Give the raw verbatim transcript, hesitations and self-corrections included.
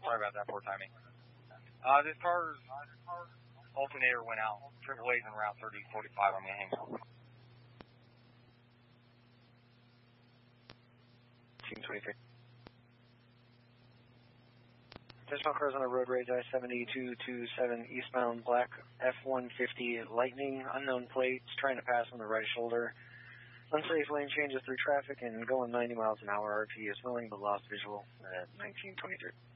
Sorry about that, poor timing. Uh, this car's alternator went out. Triple A's en route thirty forty-five. I'm going to hang on. Team twenty-three. Additional cars on the road, rage I seventy two twenty-seven eastbound black F one fifty Lightning, unknown plates, trying to pass on the right shoulder. Unsafe lane changes through traffic and going ninety miles an hour. R P is willing but lost visual at nineteen twenty-three.